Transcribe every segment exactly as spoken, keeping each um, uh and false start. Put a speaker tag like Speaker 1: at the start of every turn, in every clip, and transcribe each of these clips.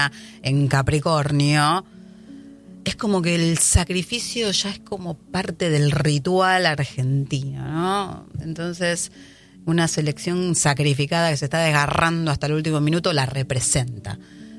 Speaker 1: en Capricornio, es como que el sacrificio ya es como parte del ritual argentino, ¿no? Entonces, una selección sacrificada que se está desgarrando hasta el último minuto la representa.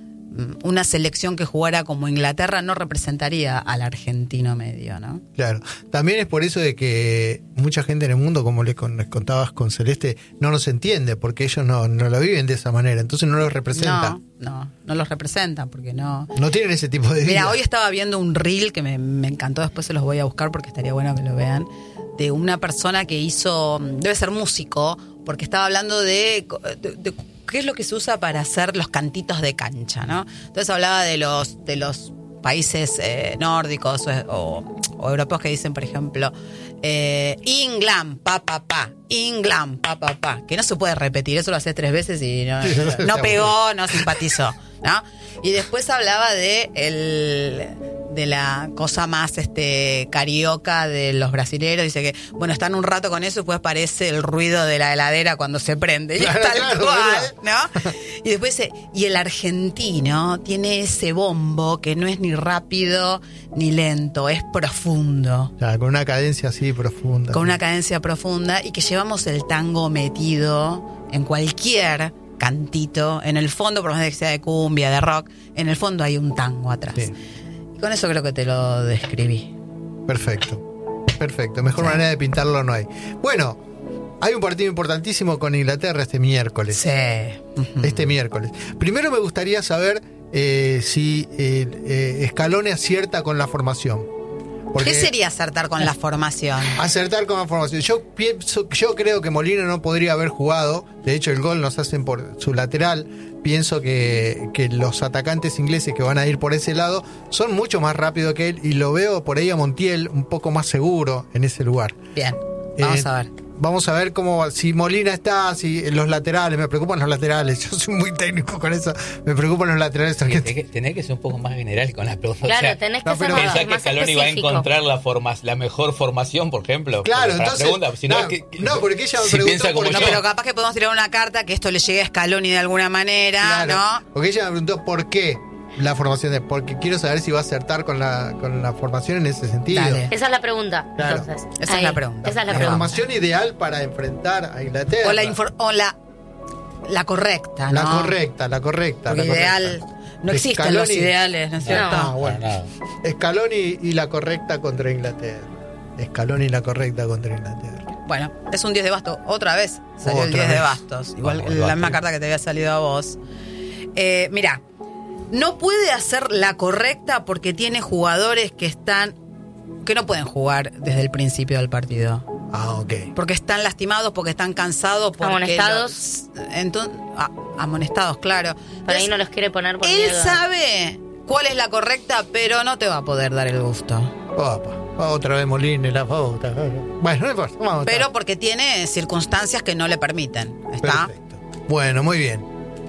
Speaker 1: Una selección que jugara como Inglaterra no representaría al argentino medio, ¿no?
Speaker 2: Claro. También es por eso de que mucha gente en el mundo, como les contabas con Celeste, no los entiende, porque ellos no, no lo viven de esa manera, entonces no los representa.
Speaker 1: No, no, no los representan, porque no...
Speaker 2: No tienen ese tipo de vida.
Speaker 1: Mira, hoy estaba viendo un reel que me, me encantó, después se los voy a buscar porque estaría bueno que lo vean, de una persona que hizo, debe ser músico, porque estaba hablando de... de, de ¿qué es lo que se usa para hacer los cantitos de cancha, no? Entonces hablaba de los de los países eh, nórdicos o, o, o europeos que dicen, por ejemplo, eh, England, pa, pa, pa, England, pa, pa, pa, que no se puede repetir, eso lo haces tres veces y no, no pegó, no simpatizó, ¿no? Y después hablaba de el... de la cosa más este carioca de los brasileños, dice que, bueno, están un rato con eso y después parece el ruido de la heladera cuando se prende, y
Speaker 2: claro,
Speaker 1: tal
Speaker 2: claro,
Speaker 1: cual, ¿no? Y después, y el argentino tiene ese bombo que no es ni rápido ni lento, es profundo.
Speaker 2: Claro, con una cadencia así profunda.
Speaker 1: Con una cadencia profunda, y que llevamos el tango metido en cualquier cantito, en el fondo, por más que sea de cumbia, de rock, en el fondo hay un tango atrás.
Speaker 2: Sí.
Speaker 1: Con eso creo que te lo describí.
Speaker 2: Perfecto, perfecto. Mejor
Speaker 1: sí.
Speaker 2: manera de pintarlo no hay. Bueno, hay un partido importantísimo con Inglaterra este miércoles.
Speaker 1: Sí. Uh-huh.
Speaker 2: Este miércoles. Primero me gustaría saber eh, si eh, eh, Scaloni acierta con la formación. Porque
Speaker 1: ¿qué sería acertar con la formación?
Speaker 2: Acertar con la formación. Yo pienso, yo creo que Molina no podría haber jugado. De hecho, el gol nos hacen por su lateral. Pienso que, que los atacantes ingleses que van a ir por ese lado son mucho más rápidos que él, y lo veo por ahí a Montiel un poco más seguro en ese lugar.
Speaker 1: Bien, vamos
Speaker 2: eh,
Speaker 1: a ver.
Speaker 2: Vamos a ver cómo, si Molina está, si los laterales, me preocupan los laterales, yo soy muy técnico con eso, me preocupan los laterales.
Speaker 3: Sí, tenés, que, tenés que ser un poco más general con las preguntas.
Speaker 4: Claro,
Speaker 3: o sea,
Speaker 4: tenés que
Speaker 2: no,
Speaker 4: ser
Speaker 2: pero
Speaker 4: más,
Speaker 3: pensá que
Speaker 4: más
Speaker 3: Scaloni va a
Speaker 4: específico.
Speaker 3: encontrar la, forma, la mejor formación, por ejemplo.
Speaker 2: Claro,
Speaker 3: para
Speaker 2: entonces,
Speaker 3: la pregunta, si no,
Speaker 2: no,
Speaker 3: que,
Speaker 2: no, porque ella me
Speaker 3: si
Speaker 2: preguntó
Speaker 3: piensa como
Speaker 2: por-
Speaker 1: No,
Speaker 3: yo.
Speaker 1: pero capaz que podemos tirar una carta que esto le llegue a Scaloni de alguna manera,
Speaker 2: Claro,
Speaker 1: ¿no?
Speaker 2: porque ella me preguntó por qué la formación, de, porque quiero saber si va a acertar con la, con la formación en ese sentido.
Speaker 1: Dale.
Speaker 4: Esa es la pregunta.
Speaker 2: Claro.
Speaker 4: Entonces,
Speaker 1: Esa es
Speaker 4: ahí.
Speaker 1: la pregunta.
Speaker 4: Esa es la
Speaker 2: La
Speaker 4: pregunta.
Speaker 2: formación ideal para enfrentar a Inglaterra.
Speaker 1: O la, infor- o la, la correcta,
Speaker 2: La
Speaker 1: ¿no?
Speaker 2: correcta, la correcta.
Speaker 1: Porque
Speaker 2: la
Speaker 1: ideal,
Speaker 2: correcta.
Speaker 1: no existen los
Speaker 2: Scaloni-
Speaker 1: ideales, ¿no es cierto?
Speaker 2: Ah, bueno.
Speaker 3: Nada.
Speaker 2: Scaloni y la correcta contra Inglaterra. Scaloni y la correcta contra Inglaterra.
Speaker 1: Bueno, es un diez de bastos. Otra vez salió
Speaker 2: Otra
Speaker 1: el diez
Speaker 2: vez.
Speaker 1: de bastos. Igual
Speaker 3: Vamos,
Speaker 1: la
Speaker 3: bastos.
Speaker 1: misma carta que te había salido a vos. Eh, mirá, no puede hacer la correcta porque tiene jugadores que están que no pueden jugar desde el principio del partido.
Speaker 2: Ah, ok.
Speaker 1: Porque están lastimados, porque están cansados, porque
Speaker 4: Amonestados.
Speaker 1: los- entonces, ah, amonestados, claro.
Speaker 4: Por ahí
Speaker 1: Entonces,
Speaker 4: no los quiere poner por
Speaker 1: él
Speaker 4: miedo.
Speaker 1: sabe cuál es la correcta, pero no te va a poder dar el gusto.
Speaker 2: Opa, otra vez Molina y la pauta. Bueno, no importa. Vamos,
Speaker 1: Pero
Speaker 2: está.
Speaker 1: porque tiene circunstancias que no le permiten. ¿Está?
Speaker 2: Perfecto. Bueno, muy bien.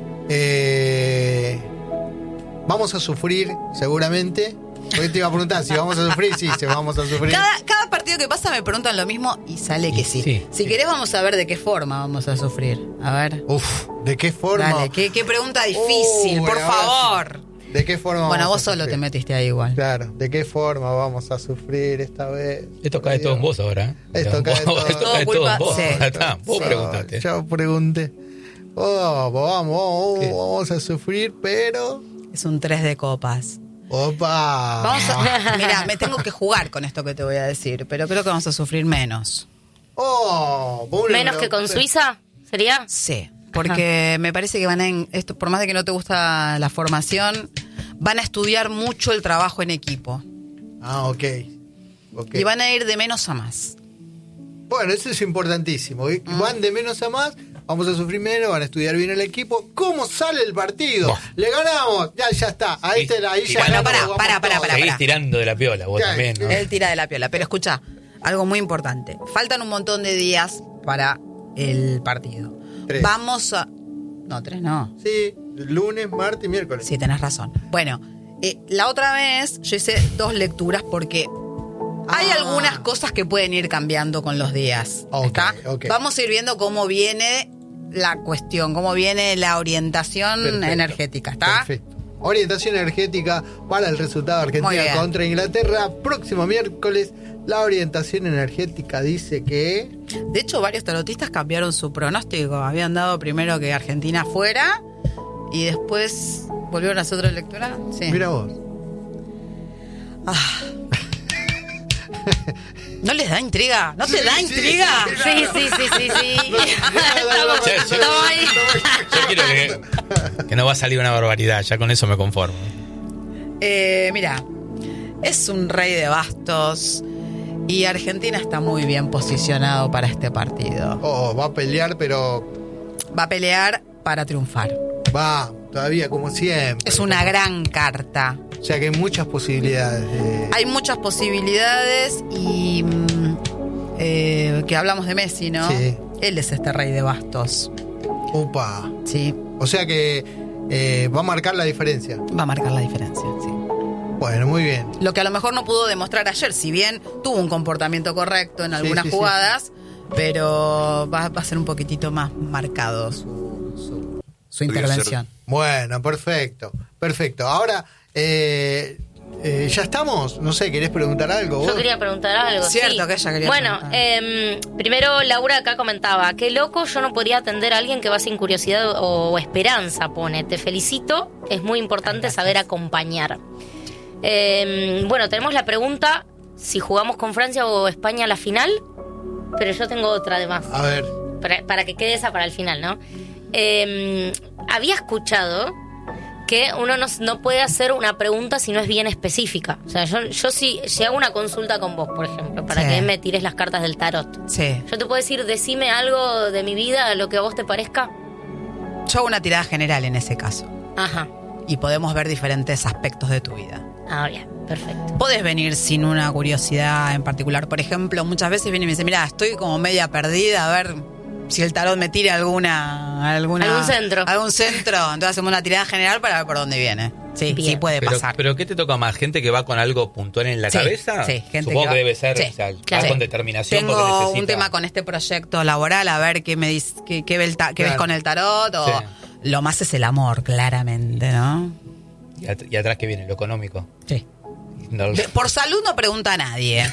Speaker 2: Eh, vamos a sufrir, seguramente. Hoy te iba a preguntar si vamos a sufrir. Sí, sí, vamos a sufrir.
Speaker 1: Cada, cada partido que pasa me preguntan lo mismo y sale que sí.
Speaker 3: Sí.
Speaker 1: Si querés vamos a ver de qué forma vamos a sufrir. A ver.
Speaker 2: Uf, ¿de qué forma?
Speaker 1: Dale, qué, qué pregunta difícil,
Speaker 2: Uy,
Speaker 1: por
Speaker 2: ahora
Speaker 1: favor.
Speaker 2: ¿De qué forma?
Speaker 1: Bueno,
Speaker 2: vamos
Speaker 1: vos
Speaker 2: a
Speaker 1: solo te
Speaker 2: sufrir?
Speaker 1: metiste ahí igual.
Speaker 2: Claro, ¿de qué forma vamos a sufrir esta vez?
Speaker 3: Esto cae todo en vos ahora. ¿eh?
Speaker 2: Esto cae todo-
Speaker 3: Esto
Speaker 1: todo
Speaker 3: cae todo
Speaker 1: culpa-
Speaker 3: en vos.
Speaker 1: sí.
Speaker 3: Ya está, vos
Speaker 1: Sí.
Speaker 3: preguntaste.
Speaker 2: Yo pregunté. Oh, vamos, vamos,
Speaker 3: ¿Qué?
Speaker 2: vamos a sufrir, pero...
Speaker 1: Es un tres de copas.
Speaker 2: ¡Opa!
Speaker 1: Vamos a, mira, me tengo que jugar con esto que te voy a decir, pero creo que vamos a sufrir menos.
Speaker 2: Oh, bueno,
Speaker 4: Menos que con Suiza, ¿sería?
Speaker 1: Sí, porque me parece que van a, en- esto, por más de que no te gusta la formación, van a estudiar mucho el trabajo en equipo.
Speaker 2: Ah, ok. Ok.
Speaker 1: Y van a ir de menos a más.
Speaker 2: Bueno, eso es importantísimo. Y
Speaker 1: Ah.
Speaker 2: Van de menos a más, vamos a sufrir menos, van a estudiar bien el equipo. ¿Cómo sale el partido?
Speaker 3: Buah.
Speaker 2: Le ganamos, ya, ya está. Ahí,
Speaker 3: Sí.
Speaker 2: te la, ahí
Speaker 3: Sí.
Speaker 2: ya
Speaker 1: Bueno,
Speaker 2: ganamos,
Speaker 1: pará,
Speaker 2: vamos
Speaker 1: pará, pará,
Speaker 2: todos.
Speaker 1: pará.
Speaker 3: Seguís tirando de la piola, vos
Speaker 2: Ya,
Speaker 3: también, ¿no?
Speaker 1: Él tira de la piola. Pero escucha, algo muy importante. Faltan un montón de días para el partido.
Speaker 2: Tres.
Speaker 1: Vamos a... No, tres no.
Speaker 2: Sí, lunes, martes y miércoles.
Speaker 1: Sí, tenés razón. Bueno, eh, la otra vez yo hice dos lecturas porque hay
Speaker 2: Ah.
Speaker 1: algunas cosas que pueden ir cambiando con los días.
Speaker 2: Ok,
Speaker 1: ¿Está?
Speaker 2: ok.
Speaker 1: Vamos a ir viendo cómo viene la cuestión, cómo viene la orientación
Speaker 2: Perfecto.
Speaker 1: energética. ¿está?
Speaker 2: Perfecto. orientación energética para el resultado de
Speaker 1: Muy
Speaker 2: Argentina
Speaker 1: bien.
Speaker 2: contra Inglaterra. Próximo miércoles, la orientación energética dice que...
Speaker 1: De hecho, varios tarotistas cambiaron su pronóstico. Habían dado primero que Argentina fuera y después volvieron a hacer otra lectura. Sí.
Speaker 2: Mira vos.
Speaker 1: Ah. ¿No les da intriga? ¿No te
Speaker 2: Sí,
Speaker 1: da
Speaker 2: sí,
Speaker 1: intriga?
Speaker 4: Sí, sí, sí, sí, sí.
Speaker 3: Yo, yo-
Speaker 4: Estamos ahí.
Speaker 3: yo quiero que, que no va a salir una barbaridad, ya con eso me conformo.
Speaker 1: Eh, mira, es un rey de bastos y Argentina está muy bien posicionado para este partido.
Speaker 2: Oh, va a pelear, pero
Speaker 1: Va a pelear para triunfar.
Speaker 2: va, todavía como siempre.
Speaker 1: Es una gran carta.
Speaker 2: O sea que hay muchas posibilidades. de-
Speaker 1: Hay muchas posibilidades y mm, eh, que hablamos de Messi, ¿no?
Speaker 2: Sí.
Speaker 1: Él es este rey de bastos.
Speaker 2: Opa.
Speaker 1: Sí,
Speaker 2: O sea que eh, va a marcar la diferencia.
Speaker 1: va a marcar la diferencia, sí.
Speaker 2: Bueno, muy bien.
Speaker 1: Lo que a lo mejor no pudo demostrar ayer, si bien tuvo un comportamiento correcto en algunas
Speaker 2: sí, sí.
Speaker 1: jugadas, pero va, va a ser un poquitito más marcado su, su, su intervención.
Speaker 2: Bueno, perfecto. Perfecto. Ahora, eh, eh, ¿ya estamos? No sé, ¿querés preguntar algo vos?
Speaker 4: Yo quería preguntar algo.
Speaker 1: Cierto
Speaker 4: sí.
Speaker 1: que ella quería
Speaker 4: Bueno,
Speaker 1: preguntar.
Speaker 4: eh, primero Laura acá comentaba, qué loco, yo no podría atender a alguien que va sin curiosidad o esperanza, pone. Te felicito, es muy importante saber acompañar. Eh, bueno, tenemos la pregunta si jugamos con Francia o España a la final, pero yo tengo otra además,
Speaker 2: A ver.
Speaker 4: para, para que quede esa para el final, ¿no? Eh, había escuchado que uno no, no puede hacer una pregunta si no es bien específica. O sea, yo, yo si, si hago una consulta con vos, por ejemplo, para
Speaker 1: Sí.
Speaker 4: que me tires las cartas del tarot,
Speaker 1: Sí.
Speaker 4: yo te puedo decir, decime algo de mi vida, lo que a vos te parezca.
Speaker 1: Yo hago una tirada general en ese caso
Speaker 4: Ajá.
Speaker 1: y podemos ver diferentes aspectos de tu vida.
Speaker 4: Ah, bien, perfecto.
Speaker 1: Podés venir sin una curiosidad en particular. Por ejemplo, muchas veces viene y me dice, mira, estoy como media perdida, a ver si el tarot me tira alguna... alguna
Speaker 4: Algún centro.
Speaker 1: Algún centro. Entonces hacemos una tirada general para ver por dónde viene. Sí,
Speaker 4: Bien.
Speaker 1: sí puede
Speaker 3: Pero,
Speaker 1: pasar.
Speaker 3: pero ¿qué te toca más? ¿Gente que va con algo puntual en la
Speaker 1: Sí,
Speaker 3: cabeza?
Speaker 1: sí, gente
Speaker 3: Supongo
Speaker 1: que
Speaker 3: que,
Speaker 1: va-
Speaker 3: debe ser,
Speaker 1: sí,
Speaker 3: o sea,
Speaker 4: claro.
Speaker 3: va con determinación porque
Speaker 1: Tengo
Speaker 3: necesita...
Speaker 1: un tema con este proyecto laboral, a ver qué me dice, qué, qué ve el ta- qué
Speaker 2: Claro.
Speaker 1: ves con el tarot. O
Speaker 3: Sí.
Speaker 1: lo más es el amor, claramente, ¿no?
Speaker 3: Y, at- y atrás que viene lo económico.
Speaker 1: Sí.
Speaker 3: No lo-
Speaker 1: De- por salud no pregunta a nadie.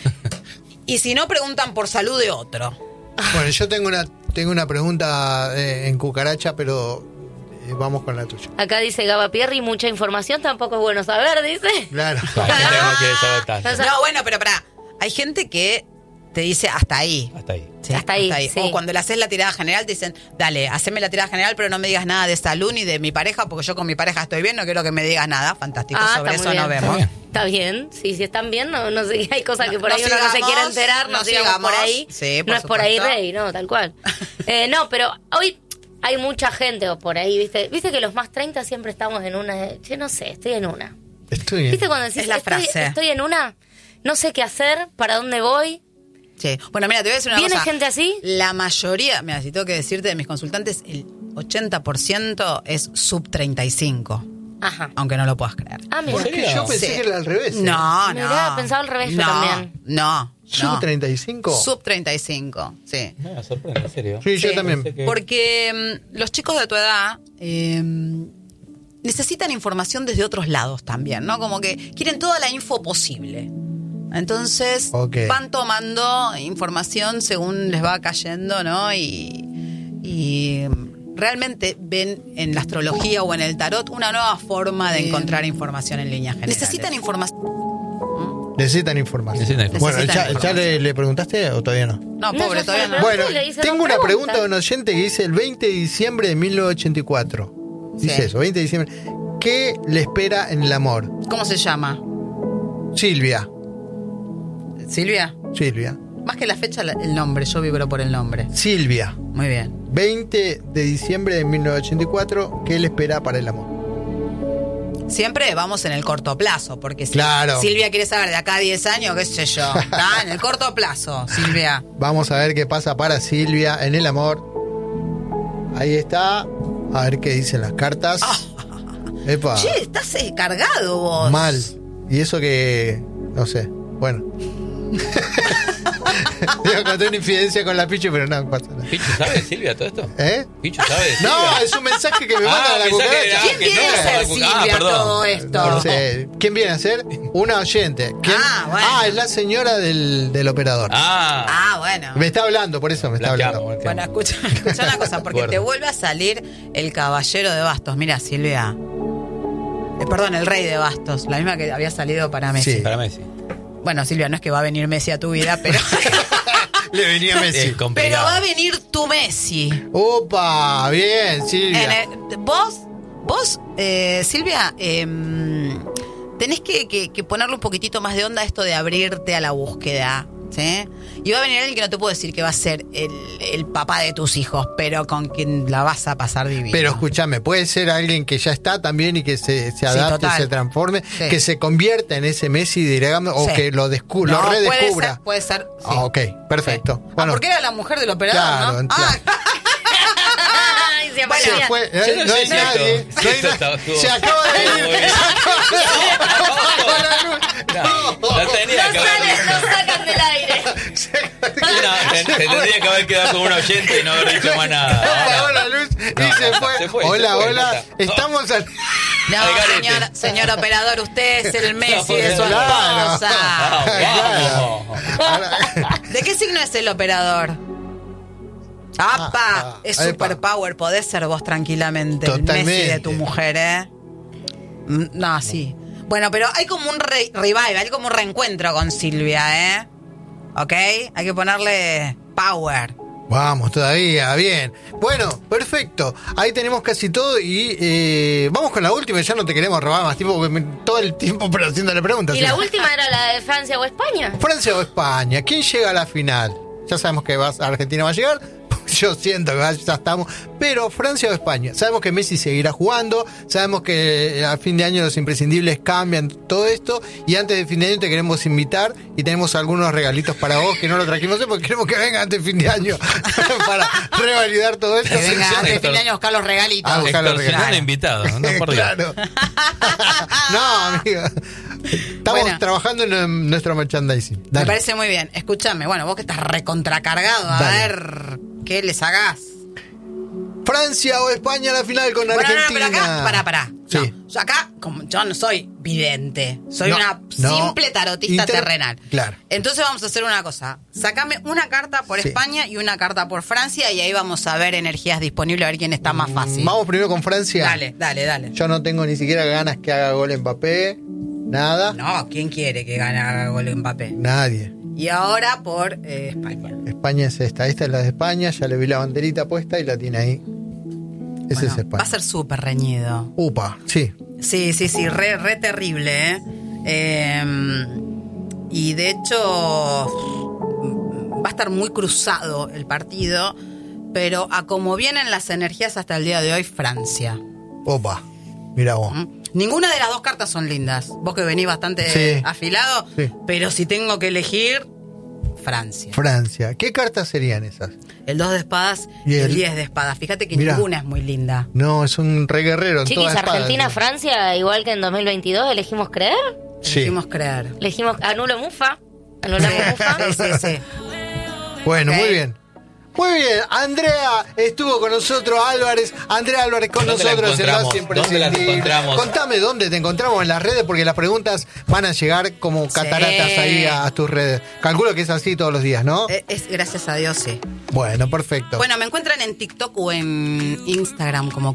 Speaker 1: Y si no, preguntan por salud de otro.
Speaker 2: Bueno, yo tengo una tengo una pregunta eh, en cucaracha, pero eh, vamos con la tuya.
Speaker 4: Acá dice Gaba Pierri, mucha información, tampoco es bueno saber, dice.
Speaker 2: Claro.
Speaker 3: No, hay gente que no quiere saber tanto.
Speaker 4: O sea,
Speaker 1: No, bueno, pero pará. Hay gente que te dice hasta ahí.
Speaker 3: Hasta ahí.
Speaker 1: Sí,
Speaker 4: Hasta ahí, sí.
Speaker 1: O cuando le haces la tirada general te dicen, dale, haceme la tirada general, pero no me digas nada de salud ni de mi pareja, porque yo con mi pareja estoy bien, no quiero que me digas nada. Fantástico,
Speaker 4: Ah,
Speaker 1: sobre
Speaker 4: está
Speaker 1: eso
Speaker 4: muy
Speaker 1: nos
Speaker 4: bien.
Speaker 1: vemos.
Speaker 3: Está bien.
Speaker 4: Está bien, sí, si están bien, no, no sé, hay cosas que por
Speaker 1: No
Speaker 4: ahí uno no se
Speaker 1: sigamos,
Speaker 4: quiere enterar, no,
Speaker 1: no
Speaker 4: sigamos por
Speaker 1: sigamos.
Speaker 4: ahí.
Speaker 1: Sí, por
Speaker 4: no es por ahí
Speaker 1: supuesto.
Speaker 4: rey, no, tal cual. Eh, no, pero hoy hay mucha gente o por ahí, ¿viste? Viste que los más treinta siempre estamos en una, de, che, no sé, estoy en una.
Speaker 2: Estoy bien.
Speaker 4: ¿Viste cuando decís,
Speaker 1: Es la
Speaker 4: estoy,
Speaker 1: frase.
Speaker 4: estoy en una, no sé qué hacer, para dónde voy?
Speaker 1: Sí. Bueno, mira, te voy a decir una
Speaker 4: ¿Viene
Speaker 1: cosa.
Speaker 4: gente así?
Speaker 1: La mayoría, mira, si tengo que decirte de mis consultantes, el ochenta por ciento es sub treinta y cinco,
Speaker 4: Ajá.
Speaker 1: aunque no lo puedas creer.
Speaker 4: Ah, mira.
Speaker 2: Porque
Speaker 3: serio?
Speaker 2: yo pensé
Speaker 1: Sí.
Speaker 2: que era al revés. ¿eh?
Speaker 1: No,
Speaker 4: Mirá,
Speaker 1: no.
Speaker 4: pensaba al revés yo
Speaker 1: no,
Speaker 4: también.
Speaker 1: No,
Speaker 2: ¿Sub
Speaker 1: no.
Speaker 2: treinta y cinco?
Speaker 1: Sub treinta y cinco, sí.
Speaker 3: Me sorprende, en serio.
Speaker 2: Sí, yo
Speaker 1: Sí.
Speaker 2: también.
Speaker 3: Pensé que-
Speaker 1: Porque mm, los chicos de tu edad eh, necesitan información desde otros lados también, ¿no? Como que quieren toda la info posible. Entonces
Speaker 2: Ok.
Speaker 1: van tomando información según les va cayendo, ¿no? Y, y realmente ven en la astrología o en el tarot una nueva forma de encontrar información en líneas generales. Necesitan información.
Speaker 2: Necesitan información.
Speaker 3: Necesitan información.
Speaker 2: Bueno,
Speaker 1: Necesitan
Speaker 2: ¿ya, ya
Speaker 1: información.
Speaker 2: le, le preguntaste o todavía no?
Speaker 1: No,
Speaker 4: No,
Speaker 1: pobre,
Speaker 4: yo
Speaker 1: todavía
Speaker 4: solo
Speaker 1: no.
Speaker 4: pregunto.
Speaker 2: Bueno,
Speaker 4: le hice
Speaker 2: tengo
Speaker 4: dos
Speaker 2: una pregunta
Speaker 4: preguntas.
Speaker 2: de un oyente que dice el veinte de diciembre de mil novecientos ochenta y cuatro. Dice
Speaker 1: Sí.
Speaker 2: eso, veinte de diciembre. ¿Qué le espera en el amor?
Speaker 1: ¿Cómo se llama?
Speaker 2: Silvia.
Speaker 1: ¿Silvia?
Speaker 2: Silvia.
Speaker 1: Más que la fecha, la- el nombre. Yo vibro por el nombre.
Speaker 2: Silvia.
Speaker 1: Muy bien.
Speaker 2: veinte de diciembre de mil novecientos ochenta y cuatro. ¿Qué le espera para el amor?
Speaker 1: Siempre vamos en el corto plazo, porque si
Speaker 2: Claro.
Speaker 1: Silvia quiere saber de acá a diez años, qué sé yo. Está en el corto plazo, Silvia.
Speaker 2: Vamos a ver qué pasa para Silvia en el amor. Ahí está. A ver qué dicen las cartas. Epa.
Speaker 1: Che, estás eh, cargado vos.
Speaker 2: Mal. Y eso que. No sé. Bueno. Digo, conté una infidencia con la Pichu, pero no pasa nada.
Speaker 3: ¿Pichu sabe, Silvia, todo esto?
Speaker 2: ¿Eh?
Speaker 3: ¿Pichu sabe de Silvia?
Speaker 2: No, es un mensaje que me manda
Speaker 3: Ah,
Speaker 2: la
Speaker 3: mensaje de-
Speaker 2: cucaracha.
Speaker 3: ah,
Speaker 1: ¿Quién
Speaker 3: que
Speaker 1: viene
Speaker 3: no,
Speaker 1: a ser
Speaker 3: ah,
Speaker 1: Silvia
Speaker 3: perdón.
Speaker 1: todo esto?
Speaker 2: No sé, ¿quién viene a ser? Una oyente. ¿Quién?
Speaker 1: Ah, bueno.
Speaker 2: Ah, es la señora del, del operador.
Speaker 3: Ah,
Speaker 1: Ah, bueno.
Speaker 2: Me está hablando, por eso me está
Speaker 3: la que
Speaker 2: hablando.
Speaker 3: amo, la que
Speaker 1: Bueno,
Speaker 3: amo.
Speaker 1: escucha, escucha una cosa, porque
Speaker 3: Acuerdo.
Speaker 1: te vuelve a salir el caballero de bastos. Mira, Silvia. Eh, perdón, el rey de bastos. La misma que había salido para Messi.
Speaker 2: Sí.
Speaker 3: Para Messi.
Speaker 1: Bueno, Silvia, no es que va a venir Messi a tu vida, pero,
Speaker 2: Le venía Messi.
Speaker 3: Es
Speaker 1: pero
Speaker 3: complicado.
Speaker 1: va a venir tu Messi.
Speaker 2: Opa, bien,
Speaker 1: En
Speaker 2: Silvia.
Speaker 1: el- vos, vos, eh, Silvia, eh, tenés que, que- que ponerle un poquitito más de onda a esto de abrirte a la búsqueda, ¿sí? Y va a venir alguien que no te puedo decir que va a ser el, el papá de tus hijos, pero con quien la vas a pasar divino.
Speaker 2: Pero escúchame, puede ser alguien que ya está también y que se, se adapte,
Speaker 1: total.
Speaker 2: se transforme,
Speaker 1: Sí.
Speaker 2: que se convierta en ese Messi, digamos, o
Speaker 1: Sí.
Speaker 2: que lo, descu
Speaker 1: No,
Speaker 2: lo
Speaker 1: puede
Speaker 2: redescubra.
Speaker 1: ser, puede ser. sí.
Speaker 2: Ah, ok, perfecto.
Speaker 1: Sí.
Speaker 2: Bueno,
Speaker 1: ah, porque era la mujer del operador,
Speaker 2: claro,
Speaker 1: ¿no?
Speaker 2: claro.
Speaker 1: Ah,
Speaker 4: Ay, se
Speaker 2: se
Speaker 4: aparecía.
Speaker 2: fue,
Speaker 3: Yo
Speaker 2: no,
Speaker 3: no sé
Speaker 2: hay
Speaker 3: si
Speaker 2: nadie.
Speaker 3: esto-
Speaker 2: no hay
Speaker 3: esto
Speaker 2: na-
Speaker 3: está- estuvo-
Speaker 2: se acaba de
Speaker 3: estuvo
Speaker 2: ir.
Speaker 3: muy bien.
Speaker 2: Se acaba de ir.
Speaker 3: No, no tenía
Speaker 4: No
Speaker 3: que
Speaker 4: sale,
Speaker 3: haber.
Speaker 4: no sacan del aire.
Speaker 3: No, te, te tendría que haber quedado con un oyente y no haber dicho más nada.
Speaker 2: Apagó
Speaker 3: Ahora-
Speaker 2: la luz y
Speaker 3: No,
Speaker 2: se,
Speaker 3: no,
Speaker 2: fue.
Speaker 3: se fue,
Speaker 2: Hola,
Speaker 3: se fue,
Speaker 2: hola.
Speaker 3: no está.
Speaker 2: Estamos al...
Speaker 1: no,
Speaker 3: Al garete.
Speaker 1: señor, señor operador, usted es el Messi
Speaker 3: No,
Speaker 1: de su
Speaker 2: claro.
Speaker 1: esposa.
Speaker 3: Ah, vamos.
Speaker 2: Ahora-
Speaker 1: ¿De qué signo es el operador? ¡Apa!
Speaker 2: Ah,
Speaker 1: es
Speaker 2: epa.
Speaker 1: superpower, podés ser vos tranquilamente el
Speaker 2: Totalmente.
Speaker 1: Messi de tu mujer, ¿eh? Mm, No, sí. Bueno, pero hay como un re- revival, hay como un reencuentro con Silvia, ¿eh? ¿Ok? Hay que ponerle power.
Speaker 2: Vamos, todavía, bien. Bueno, perfecto. Ahí tenemos casi todo y eh, vamos con la última. Ya no te queremos robar más tiempo porque me- todo el tiempo pero haciéndole preguntas.
Speaker 4: Y la última era la de Francia o España.
Speaker 2: Francia o España, ¿quién llega a la final? Ya sabemos que va, Argentina va a llegar. Yo siento que va- ya estamos. Pero Francia o España. Sabemos que Messi seguirá jugando. Sabemos que a fin de año los imprescindibles cambian todo esto. Y antes de fin de año te queremos invitar. Y tenemos algunos regalitos para vos que no lo trajimos hoy porque queremos que venga antes de fin de año para revalidar todo esto.
Speaker 1: Que venga
Speaker 3: Sección
Speaker 1: antes de
Speaker 3: Héctor.
Speaker 1: fin de año a buscar los regalitos.
Speaker 2: Ah, buscar los
Speaker 3: Extorsionando
Speaker 2: regalos.
Speaker 3: invitados, no por Dios.
Speaker 2: Claro. No, amigo. Estamos
Speaker 1: Bueno.
Speaker 2: trabajando en nuestro merchandising.
Speaker 1: Me
Speaker 2: Dale.
Speaker 1: parece muy bien. Escúchame, bueno, vos que estás recontracargado, a
Speaker 2: Dale.
Speaker 1: ver qué les hagas.
Speaker 2: Francia o España la final con
Speaker 1: Bueno, no, no,
Speaker 2: Argentina.
Speaker 1: pero acá, pará, pará.
Speaker 2: Sí.
Speaker 1: No, yo acá, como yo no soy vidente, soy
Speaker 2: No,
Speaker 1: una
Speaker 2: no.
Speaker 1: simple tarotista
Speaker 2: Inter-
Speaker 1: terrenal.
Speaker 2: Claro.
Speaker 1: Entonces vamos a hacer una cosa. Sácame una carta por
Speaker 2: Sí.
Speaker 1: España y una carta por Francia y ahí vamos a ver energías disponibles, a ver quién está más fácil.
Speaker 2: Vamos primero con Francia.
Speaker 1: Dale, dale, dale.
Speaker 2: Yo no tengo ni siquiera ganas que haga gol Mbappé. Nada.
Speaker 1: No, ¿quién quiere que gane a gol Mbappé?
Speaker 2: Nadie.
Speaker 1: Y ahora por eh, España.
Speaker 2: España es esta. Esta es la de España. Ya le vi la banderita puesta y la tiene ahí. Ese
Speaker 1: Bueno,
Speaker 2: es España.
Speaker 1: va a ser súper reñido.
Speaker 2: Upa, sí.
Speaker 1: Sí, sí, sí, re, re terrible, ¿eh? Eh, y de hecho va a estar muy cruzado el partido, pero a como vienen las energías hasta el día de hoy, Francia.
Speaker 2: Opa. Mira vos.
Speaker 1: ¿Mm? Ninguna de las dos cartas son lindas. Vos que venís bastante
Speaker 2: Sí.
Speaker 1: afilado,
Speaker 2: Sí.
Speaker 1: pero si tengo que elegir, Francia.
Speaker 2: Francia. ¿Qué cartas serían esas?
Speaker 1: El dos de espadas
Speaker 2: Y
Speaker 1: y el
Speaker 2: el-
Speaker 1: diez de espadas. Fíjate que
Speaker 2: Mirá.
Speaker 1: ninguna es muy linda.
Speaker 2: No, es un re guerrero. en
Speaker 4: Chiquis,
Speaker 2: todas espadas,
Speaker 4: Argentina,
Speaker 2: digo.
Speaker 4: Francia, igual que en dos mil veintidós, elegimos creer.
Speaker 2: Sí.
Speaker 1: Elegimos creer.
Speaker 4: Elegimos anulo Mufa. Anulamos Mufa.
Speaker 1: Sí, sí, sí.
Speaker 2: Bueno,
Speaker 1: Ok.
Speaker 2: muy bien. Muy bien, Andrea estuvo con nosotros, Álvarez, Andrea Álvarez con
Speaker 3: ¿Dónde la
Speaker 2: nosotros en Los
Speaker 3: encontramos? ¿Dónde la
Speaker 2: Imprescindibles.
Speaker 3: encontramos?
Speaker 2: Contame dónde te encontramos en las redes porque las preguntas van a llegar como cataratas
Speaker 1: Sí.
Speaker 2: ahí a, a tus redes. Calculo que es así todos los días, ¿no?
Speaker 1: Eh, Es, gracias a Dios, sí.
Speaker 2: Bueno, perfecto.
Speaker 1: Bueno, me encuentran en TikTok o en Instagram como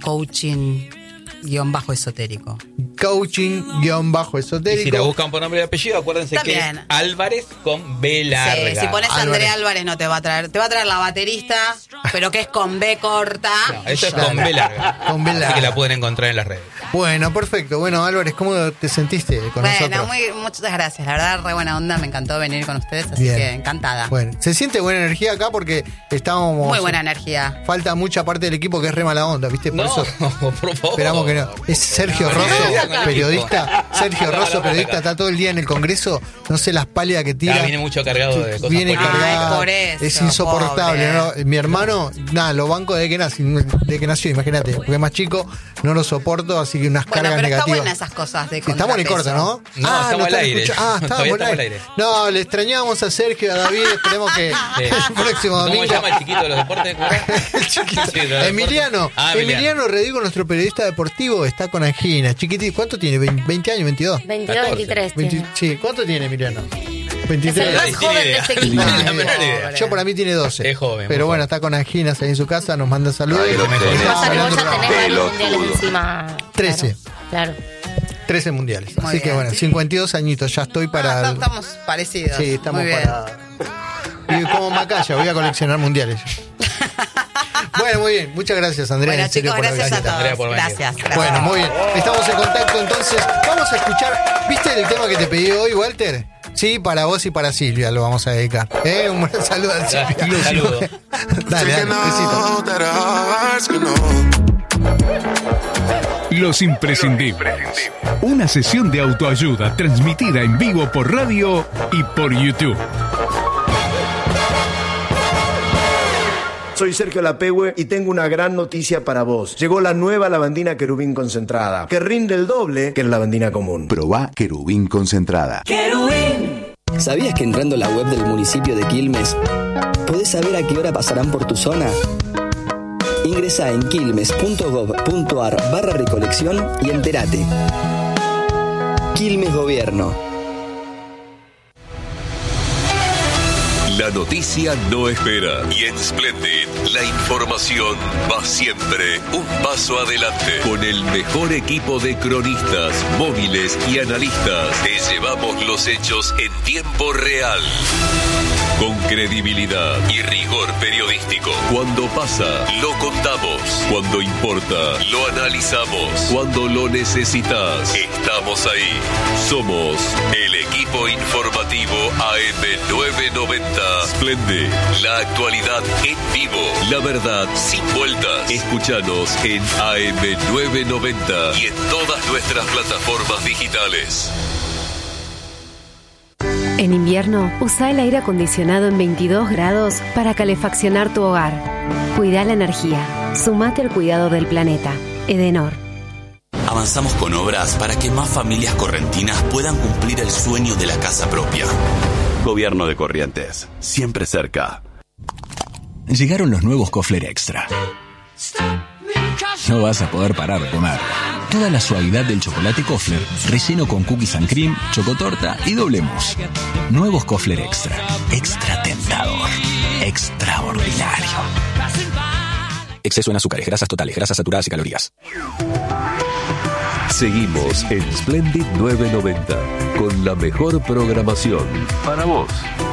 Speaker 1: coaching-esotérico.
Speaker 2: Coaching-esotérico.
Speaker 3: Y si la buscan por nombre y apellido, acuérdense que
Speaker 1: También.
Speaker 3: es Álvarez con B larga.
Speaker 1: Sí, si pones
Speaker 2: Álvarez.
Speaker 1: Andrea Álvarez no te va a traer. Te va a traer la baterista, pero que es con B corta.
Speaker 3: No, esto es
Speaker 1: Y yo.
Speaker 3: con B larga.
Speaker 2: Con B
Speaker 3: Así
Speaker 2: larga.
Speaker 3: que la pueden encontrar en las redes.
Speaker 2: Bueno, perfecto. Bueno, Álvarez, ¿cómo te sentiste con
Speaker 1: Bueno,
Speaker 2: nosotros?
Speaker 1: muy, muchas gracias. La verdad, re buena onda. Me encantó venir con ustedes, así
Speaker 2: Bien.
Speaker 1: que encantada.
Speaker 2: Bueno, se siente buena energía acá porque estábamos...
Speaker 1: Muy buena energía.
Speaker 2: Falta mucha parte del equipo que es re mala onda, ¿viste? Por
Speaker 3: No,
Speaker 2: eso
Speaker 3: por favor.
Speaker 2: esperamos que no. Es Sergio
Speaker 3: No,
Speaker 2: Rosso,
Speaker 3: no, no, no,
Speaker 2: periodista.
Speaker 3: no.
Speaker 2: Sergio
Speaker 3: No, no,
Speaker 2: Rosso,
Speaker 3: no,
Speaker 2: periodista,
Speaker 3: no.
Speaker 2: está todo el día en el Congreso. No sé las pálidas que tira.
Speaker 3: Ah, viene mucho cargado de cosas
Speaker 2: Viene
Speaker 3: políticas.
Speaker 2: cargado.
Speaker 1: Ay, por eso,
Speaker 2: es insoportable.
Speaker 1: pobre.
Speaker 2: ¿no? Mi hermano, nada, lo banco desde que nací, desde que nació, imagínate. Porque es más chico, no lo soporto, así hay unas
Speaker 1: Bueno,
Speaker 2: cargas
Speaker 1: pero está
Speaker 2: negativas.
Speaker 1: buena esas cosas de
Speaker 2: Sí, estamos en corta, ¿no?
Speaker 3: No,
Speaker 2: Ah,
Speaker 3: estamos al
Speaker 2: están
Speaker 3: aire.
Speaker 2: escucha- Ah, estamos
Speaker 3: Todavía
Speaker 2: al
Speaker 3: estamos al
Speaker 2: aire.
Speaker 3: aire.
Speaker 2: No, le extrañamos a Sergio, a David. Esperemos que
Speaker 3: Sí.
Speaker 2: el próximo
Speaker 3: ¿Cómo
Speaker 2: domingo.
Speaker 3: se llama el chiquito de los deportes?
Speaker 2: El chiquito.
Speaker 3: Sí, de los
Speaker 2: Emiliano.
Speaker 3: deportes. Ah,
Speaker 2: Emiliano.
Speaker 3: Emiliano.
Speaker 2: Redigo, nuestro periodista deportivo, está con angina. Chiquitito, ¿cuánto tiene? ¿veinte años? ¿veintidós?
Speaker 4: veintidós,
Speaker 3: catorce.
Speaker 4: veintitrés.
Speaker 2: veinte
Speaker 4: tiene.
Speaker 2: Sí, ¿cuánto tiene Emiliano?
Speaker 4: Es el
Speaker 2: veintitrés.
Speaker 4: más
Speaker 3: Tiene
Speaker 4: joven de
Speaker 3: idea.
Speaker 4: ese equipo.
Speaker 3: Tiene la menor idea.
Speaker 2: Yo para mí tiene doce.
Speaker 3: Es joven,
Speaker 2: Pero
Speaker 3: muy
Speaker 2: bueno,
Speaker 3: joven.
Speaker 2: está con anginas ahí en su casa, nos manda saludos.
Speaker 5: Ahí lo
Speaker 3: Mejor.
Speaker 5: tenés.
Speaker 4: Pasa que vos ya tenés varios
Speaker 5: Pelotudo.
Speaker 4: mundiales encima.
Speaker 2: trece.
Speaker 4: Claro.
Speaker 2: trece mundiales.
Speaker 1: Muy
Speaker 2: Así que
Speaker 1: bien.
Speaker 2: bueno, cincuenta y dos añitos, ya estoy para...
Speaker 1: Ah, estamos parecidos.
Speaker 2: Sí, estamos
Speaker 1: Muy bien.
Speaker 2: para... Y como Macaya, voy a coleccionar mundiales. Bueno, muy bien. Muchas gracias, Andrea.
Speaker 1: Bueno,
Speaker 2: en serio,
Speaker 1: chicos,
Speaker 2: por la
Speaker 1: gracias a
Speaker 2: visita.
Speaker 3: Andrea, por
Speaker 1: todos.
Speaker 3: venir.
Speaker 1: Gracias, gracias.
Speaker 2: Bueno, muy bien. Estamos en contacto entonces. Vamos a escuchar. ¿Viste el tema que te pedí hoy, Walter? Sí, para vos y para Silvia lo vamos a dedicar. ¿Eh? Un buen saludo a Silvia.
Speaker 3: Saludo.
Speaker 2: Dale, dale, besito.
Speaker 6: Los imprescindibles. Una sesión de autoayuda transmitida en vivo por radio y por YouTube.
Speaker 7: Soy Sergio Lapehue y tengo una gran noticia para vos. Llegó la nueva lavandina Querubín concentrada, que rinde el doble que la lavandina común.
Speaker 5: Probá Querubín concentrada.
Speaker 8: ¿Sabías que entrando a la web del municipio de Quilmes podés saber a qué hora pasarán por tu zona? Ingresá en quilmes.gov.ar barra recolección y entérate. Quilmes Gobierno.
Speaker 9: La noticia no espera y en Splendid la información va siempre un paso adelante. Con el mejor equipo de cronistas, móviles y analistas, te llevamos los hechos en tiempo real. Con credibilidad y rigor periodístico. Cuando pasa, lo contamos. Cuando importa, lo analizamos. Cuando lo necesitas, estamos ahí. Somos el equipo informativo A M novecientos noventa. Splendid, la actualidad en vivo. La verdad sin vueltas. Escúchanos en A M novecientos noventa y en todas nuestras plataformas digitales.
Speaker 10: En invierno, usa el aire acondicionado en veintidós grados para calefaccionar tu hogar. Cuida la energía. Sumate al cuidado del planeta. Edenor.
Speaker 11: Avanzamos con obras para que más familias correntinas puedan cumplir el sueño de la casa propia. Gobierno de Corrientes, siempre cerca.
Speaker 12: Llegaron los nuevos Kofler Extra. No vas a poder parar de comer. Toda la suavidad del chocolate Kofler, relleno con cookies and cream, chocotorta y doble mousse. Nuevos Kofler Extra. Extra tentador. Extraordinario. Exceso en azúcares, grasas totales, grasas saturadas y calorías.
Speaker 9: Seguimos en Splendid novecientos noventa con la mejor programación para vos.